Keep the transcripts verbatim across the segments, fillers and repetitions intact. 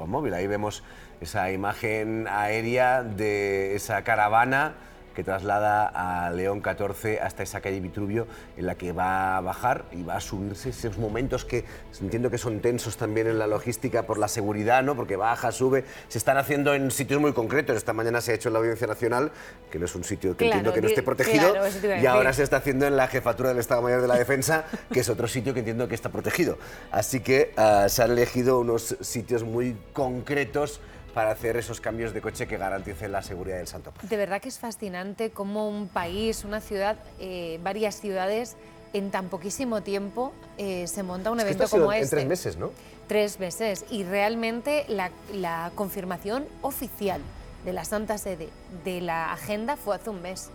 Papamóvil. Ahí vemos esa imagen aérea de esa caravana que traslada a León catorce hasta esa calle Vitruvio, en la que va a bajar y va a subirse. Esos momentos que entiendo que son tensos también en la logística por la seguridad, ¿no? Porque baja, sube, se están haciendo en sitios muy concretos. Esta mañana se ha hecho en la Audiencia Nacional, que no es un sitio que claro, entiendo que no esté protegido, claro, y ahora se está haciendo en la Jefatura del Estado Mayor de la Defensa, que es otro sitio que entiendo que está protegido. Así que uh, se han elegido unos sitios muy concretos para hacer esos cambios de coche que garanticen la seguridad del Santo Padre. De verdad que es fascinante cómo un país, una ciudad, eh, varias ciudades, en tan poquísimo tiempo eh, se monta un es evento que esto ha sido como en este. tres meses, ¿no? Tres meses. Y realmente la, la confirmación oficial de la Santa Sede de la agenda fue hace un mes.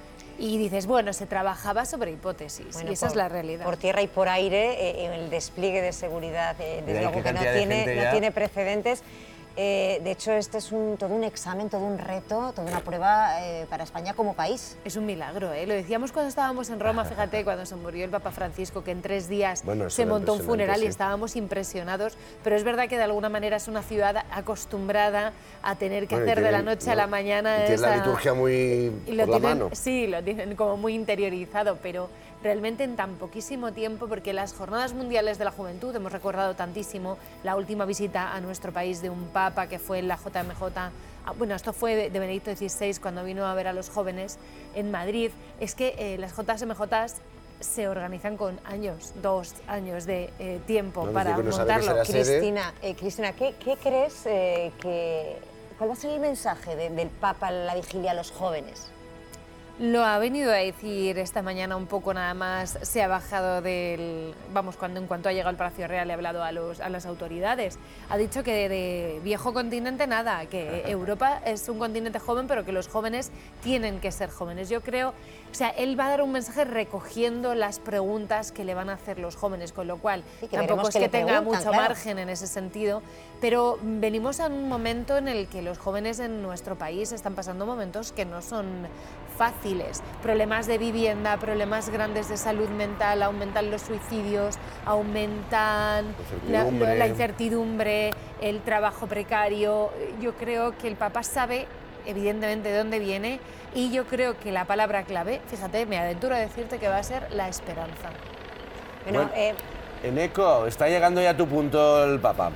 Y dices, bueno, se trabajaba sobre hipótesis, bueno, y esa por, es la realidad. Por tierra y por aire, eh, el despliegue de seguridad, eh, desde luego que no tiene, no tiene precedentes. Eh, de hecho, este es un, todo un examen, todo un reto, toda una prueba eh, para España como país. Es un milagro, ¿eh? Lo decíamos cuando estábamos en Roma, fíjate, cuando se murió el Papa Francisco, que en tres días bueno, se montó un funeral sí. y estábamos impresionados, pero es verdad que de alguna manera es una ciudad acostumbrada a tener que bueno, hacer tienen, de la noche no, a la mañana... Y tiene esa... la liturgia muy y lo por la tienen, mano. Sí, lo tienen como muy interiorizado, pero realmente en tan poquísimo tiempo, porque las Jornadas Mundiales de la Juventud, hemos recordado tantísimo la última visita a nuestro país de un Papa que fue en la J M J, bueno, esto fue de, de Benedicto dieciséis cuando vino a ver a los jóvenes en Madrid, es que eh, las J M J se organizan con años, dos años de eh, tiempo no, para no montarlo. Cristina, eh, Cristina, ¿qué, qué crees eh, que, cuál va a ser el mensaje de, del Papa en la vigilia a los jóvenes? Lo ha venido a decir esta mañana un poco nada más, se ha bajado del... Vamos, cuando en cuanto ha llegado al Palacio Real le ha hablado a, los, a las autoridades. Ha dicho que de, de viejo continente nada, que Europa es un continente joven, pero que los jóvenes tienen que ser jóvenes. Yo creo, o sea, él va a dar un mensaje recogiendo las preguntas que le van a hacer los jóvenes, con lo cual sí, tampoco es que, que tenga mucho claro. margen en ese sentido, pero venimos a un momento en el que los jóvenes en nuestro país están pasando momentos que no son fáciles, problemas de vivienda, problemas grandes de salud mental, aumentan los suicidios, aumentan la, la incertidumbre, el trabajo precario. Yo creo que el Papa sabe evidentemente de dónde viene y yo creo que la palabra clave, fíjate, me aventuro a decirte que va a ser la esperanza. Bueno, bueno eh... Eneco, está llegando ya a tu punto el Papa.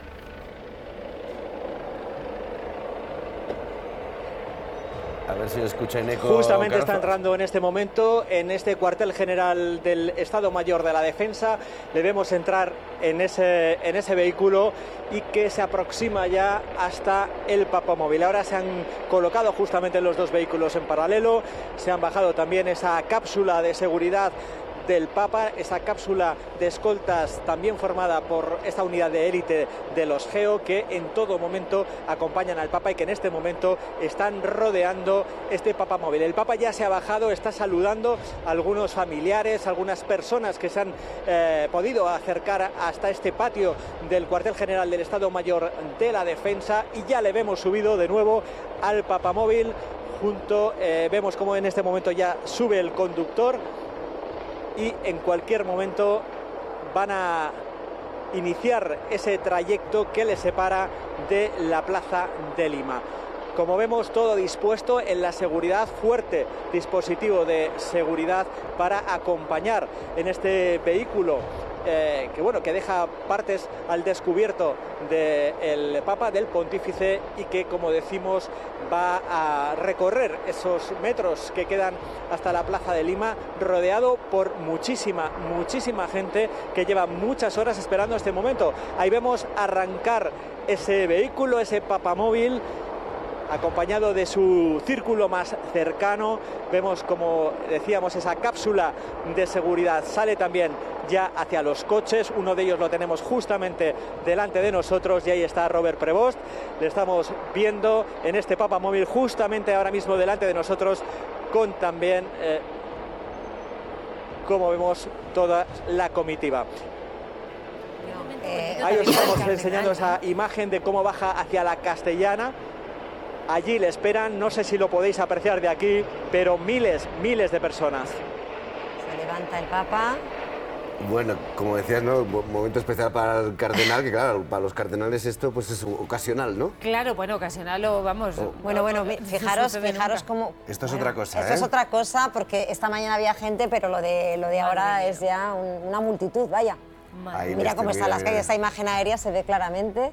A ver si lo escucha en eco. Justamente Carlos. Está entrando en este momento en este cuartel general del Estado Mayor de la Defensa. Le vemos entrar en ese, en ese vehículo y que se aproxima ya hasta el Papamóvil. Ahora se han colocado justamente los dos vehículos en paralelo. Se han bajado también esa cápsula de seguridad del Papa, esa cápsula de escoltas también formada por esta unidad de élite de los GEO que en todo momento acompañan al Papa y que en este momento están rodeando este Papamóvil. El Papa ya se ha bajado, está saludando a algunos familiares, algunas personas que se han eh, podido acercar hasta este patio del cuartel general del Estado Mayor de la Defensa y ya le vemos subido de nuevo al Papamóvil. Junto, eh, vemos como en este momento ya sube el conductor y en cualquier momento van a iniciar ese trayecto que les separa de la Plaza de Lima. Como vemos, todo dispuesto en la seguridad, fuerte dispositivo de seguridad para acompañar en este vehículo eh, que bueno, que deja partes al descubierto del Papa, del Pontífice, y que, como decimos, va a recorrer esos metros que quedan hasta la Plaza de Lima, rodeado por muchísima, muchísima gente que lleva muchas horas esperando este momento. Ahí vemos arrancar ese vehículo, ese Papamóvil, acompañado de su círculo más cercano. Vemos, como decíamos, esa cápsula de seguridad sale también ya hacia los coches. Uno de ellos lo tenemos justamente delante de nosotros y ahí está Robert Prevost. Le estamos viendo en este Papamóvil justamente ahora mismo delante de nosotros, con también, eh, como vemos, toda la comitiva. Eh, ahí os estamos enseñando esa imagen de cómo baja hacia la Castellana. Allí le esperan, no sé si lo podéis apreciar de aquí, pero miles, miles de personas. Se levanta el Papa. Bueno, como decías, ¿no? Momento especial para el cardenal, que claro, para los cardenales esto pues es ocasional, ¿no? Claro, bueno, ocasional o vamos... Oh. Bueno, bueno, fijaros, fijaros cómo... Esto es bueno, otra cosa, Esto ¿eh? es otra cosa, porque esta mañana había gente, pero lo de, lo de ahora es ya un, una multitud, vaya. Ahí Mira este, cómo están mira, las mira. calles, esa imagen aérea se ve claramente.